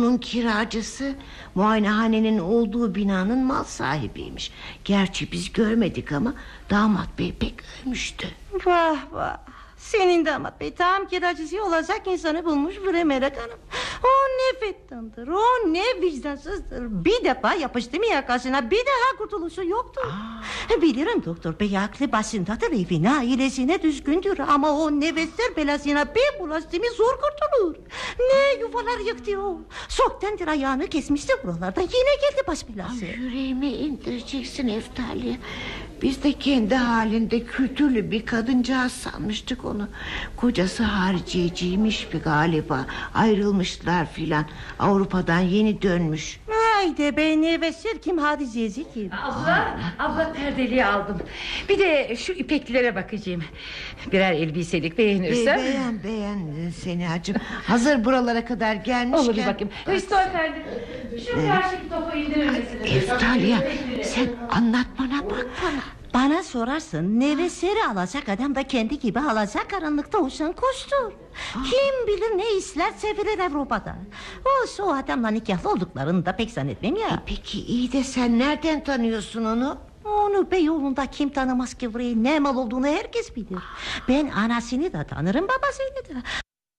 Onun kiracısı muayenehanenin olduğu binanın mal sahibiymiş. Gerçi biz görmedik ama damat bey pek övmüştü. Vah vah. Senin damat bey tam kiracısı olacak insanı bulmuş bre Melek Hanım. O ne fettandır, o ne vicdansızdır. Bir defa yapıştı mı yakasına, bir daha kurtuluşu yoktur. Bilirim doktor bey aklı başındadır, evine ailesine düzgündür. Ama o nefesler belasına bir bulaştı mı zor kurtulur. Ne yuvalar yıktı o. Soktandır ayağını kesmişti buralardan, yine geldi baş belası. Yüreğime indireceksin Eftalya. Biz de kendi halinde kültürlü bir kadıncağız sanmıştık onu. Kocası hariciyeciymiş bir galiba. Ayrılmışlar filan. Avrupa'dan yeni dönmüş. Haydi be nefesler kim, hadisesi kim? Abla perdeliği aldım. Bir de şu ipeklilere bakacağım. Birer elbiselik beğenirsen. Beğen seni hacım. Hazır buralara kadar gelmişken. Olur bir bakayım. Hüsnü efendi, şu karşıki topu indirir misiniz? Eftalya sen anlatmana bak bana. Bana sorarsın, nefesleri alacak adam da kendi gibi alacak karanlıkta uçan kuştur. Kim bilir ne işler sevilir Avrupa'da. Oysa o adamla nikahlı olduklarını da pek zannetmem ya. Peki iyi de sen nereden tanıyorsun onu? Onu Beyoğlu'nda kim tanımaz ki burayı, ne mal olduğunu herkes bilir. Ben anasını da tanırım, babasını da.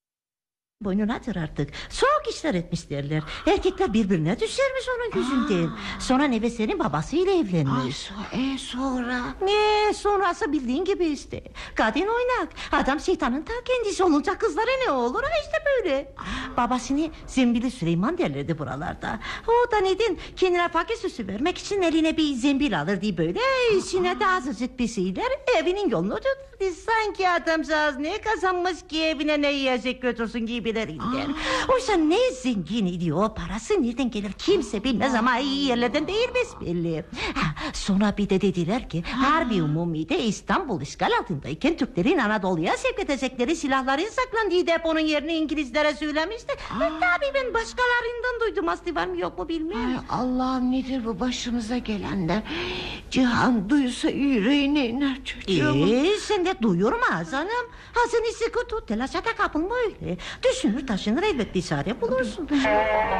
Boynunadır artık. Soğuk işler etmiş derler. Erkekler birbirine düşermiş onun yüzünden. Sonra nefeslerin babasıyla evlenmiş. Sonra? Ne sonrası bildiğin gibi işte. Kadın oynak, adam şeytanın ta kendisi olunca kızlara ne olur, ha işte böyle. Babasını Zembili Süleyman derlerdi buralarda. O da neden kendine fakir süsü vermek için eline bir zembil alır diye böyle. İçine de azıcık bir şeyler evinin yolunu tutardı. Sanki adamcağız ne kazanmış ki evine ne yiyecek götürsün gibilerinden. Oysa ne zengin idi o, parası nereden gelir kimse bilmez ama iyi yerlerden değil besbelli. Sonra bir de dediler ki Harbi Umumi'de İstanbul işgal altındayken Türklerin Anadolu'ya sevk edecekleri silahların saklandığı deponun yerini İngilizlere söylemişti. Tabii ben başkalarından duydum, aslı var mı yok mu bilmiyorum. Ay Allah'ım, nedir bu başımıza gelenler? Cihan duysa yüreğine iner çocuğum. Sen de duyurma canım. Hazını sıkı tut, telaşa da kapılma öyle. Düşünür taşınır elbet bir çare bulursun.